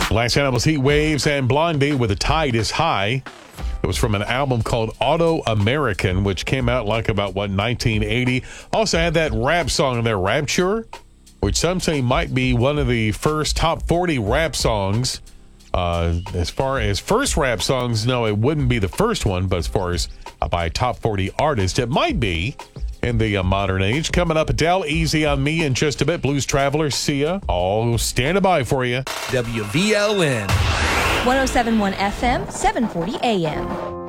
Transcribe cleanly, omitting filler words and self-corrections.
Glass Animals, Heat Waves, and Blondie with The Tide is High. It was from an album called Auto American, which came out about 1980. Also had that rap song in there, Rapture, which some say might be one of the first top 40 rap songs. As far as first rap songs, no, it wouldn't be the first one, but as far as by a top 40 artist, it might be in the modern age. Coming up, Adele, Easy on Me in just a bit. Blues Traveler, Sia, all standing by for you. WVLN. 107.1 FM, 740 AM.